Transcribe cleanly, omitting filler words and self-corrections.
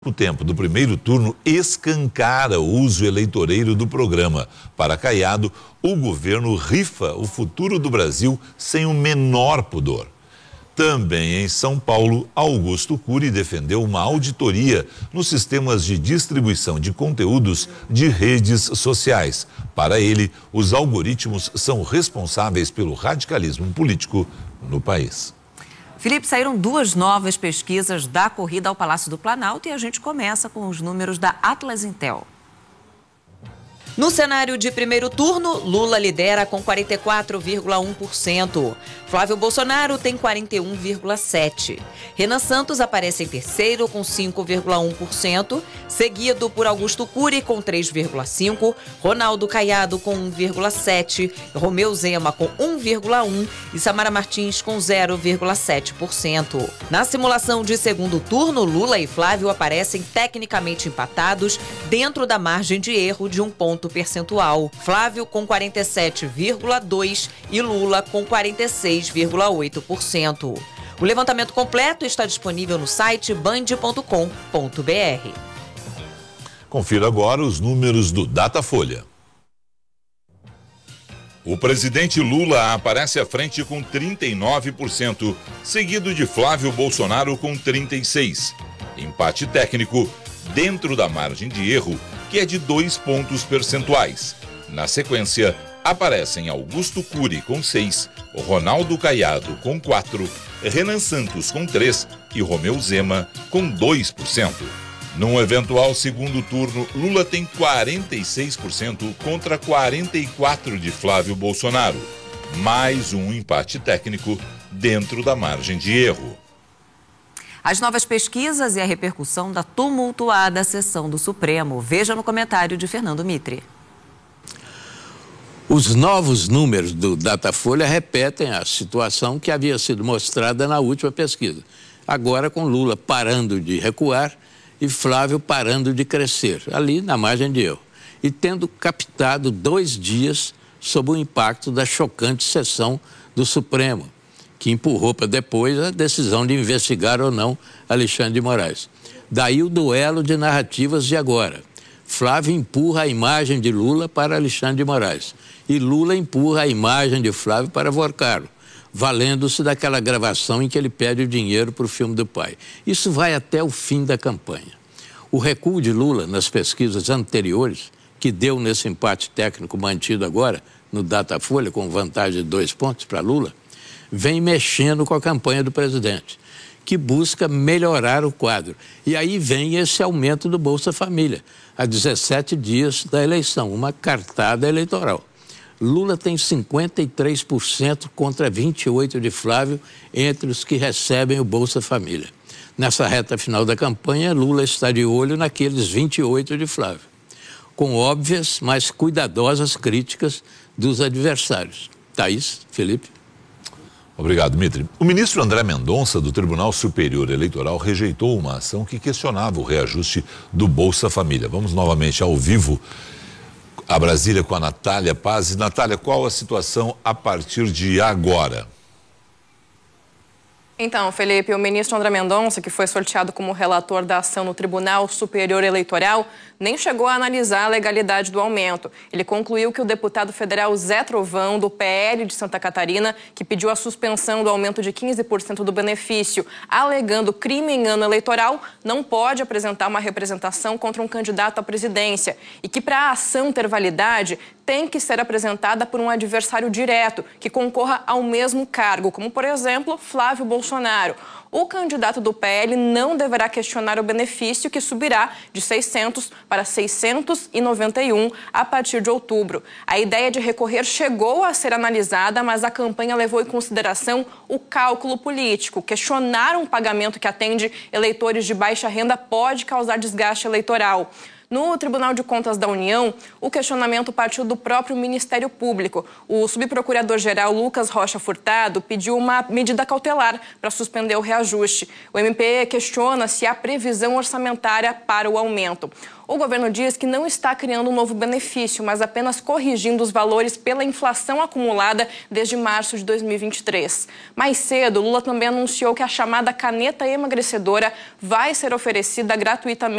O tempo do primeiro turno escancara o uso eleitoreiro do programa. Para Caiado, o governo rifa o futuro do Brasil sem o menor pudor. Também em São Paulo, Augusto Cury defendeu uma auditoria nos sistemas de distribuição de conteúdos de redes sociais. Para ele, os algoritmos são responsáveis pelo radicalismo político no país. Felipe, saíram duas novas pesquisas da corrida ao Palácio do Planalto e a gente começa com os números da Atlas Intel. No cenário de primeiro turno, Lula lidera com 44,1%. Flávio Bolsonaro tem 41,7%. Renan Santos aparece em terceiro com 5,1%, seguido por Augusto Cury com 3,5%, Ronaldo Caiado com 1,7%, Romeu Zema com 1,1% e Samara Martins com 0,7%. Na simulação de segundo turno, Lula e Flávio aparecem tecnicamente empatados dentro da margem de erro de 1 ponto percentual. Flávio com 47,2% e Lula com 46,8%. O levantamento completo está disponível no site band.com.br. Confira agora os números do Datafolha. O presidente Lula aparece à frente com 39%, seguido de Flávio Bolsonaro com 36%. Empate técnico dentro da margem de erro, que é de 2 pontos percentuais. Na sequência, aparecem Augusto Cury com 6%, Ronaldo Caiado com 4%, Renan Santos com 3% e Romeu Zema com 2%. Num eventual segundo turno, Lula tem 46% contra 44% de Flávio Bolsonaro. Mais um empate técnico dentro da margem de erro. As novas pesquisas e a repercussão da tumultuada sessão do Supremo. Veja no comentário de Fernando Mitre. Os novos números do Datafolha repetem a situação que havia sido mostrada na última pesquisa. Agora com Lula parando de recuar e Flávio parando de crescer, ali na margem de erro. E tendo captado 2 dias sob o impacto da chocante sessão do Supremo, que empurrou para depois a decisão de investigar ou não Alexandre de Moraes. Daí o duelo de narrativas de agora. Flávio empurra a imagem de Lula para Alexandre de Moraes e Lula empurra a imagem de Flávio para Vorcaro, valendo-se daquela gravação em que ele pede o dinheiro para o filme do pai. Isso vai até o fim da campanha. O recuo de Lula nas pesquisas anteriores, que deu nesse empate técnico mantido agora, no Datafolha, com vantagem de 2 pontos para Lula, vem mexendo com a campanha do presidente, que busca melhorar o quadro. E aí vem esse aumento do Bolsa Família, a 17 dias da eleição, uma cartada eleitoral. Lula tem 53% contra 28% de Flávio entre os que recebem o Bolsa Família. Nessa reta final da campanha, Lula está de olho naqueles 28% de Flávio, com óbvias, mas cuidadosas críticas dos adversários. Thaís, Felipe. Obrigado, Mitre. O ministro André Mendonça, do Tribunal Superior Eleitoral, rejeitou uma ação que questionava o reajuste do Bolsa Família. Vamos novamente ao vivo a Brasília com a Natália Paz. Natália, qual a situação a partir de agora? Então, Felipe, o ministro André Mendonça, que foi sorteado como relator da ação no Tribunal Superior Eleitoral, nem chegou a analisar a legalidade do aumento. Ele concluiu que o deputado federal Zé Trovão, do PL de Santa Catarina, que pediu a suspensão do aumento de 15% do benefício, alegando crime em ano eleitoral, não pode apresentar uma representação contra um candidato à presidência e que, para a ação ter validade, tem que ser apresentada por um adversário direto que concorra ao mesmo cargo, como, por exemplo, Flávio Bolsonaro. O candidato do PL não deverá questionar o benefício, que subirá de 600 para 691 a partir de outubro. A ideia de recorrer chegou a ser analisada, mas a campanha levou em consideração o cálculo político. Questionar um pagamento que atende eleitores de baixa renda pode causar desgaste eleitoral. No Tribunal de Contas da União, o questionamento partiu do próprio Ministério Público. O subprocurador-geral Lucas Rocha Furtado pediu uma medida cautelar para suspender o reajuste. O MP questiona se há previsão orçamentária para o aumento. O governo diz que não está criando um novo benefício, mas apenas corrigindo os valores pela inflação acumulada desde março de 2023. Mais cedo, Lula também anunciou que a chamada caneta emagrecedora vai ser oferecida gratuitamente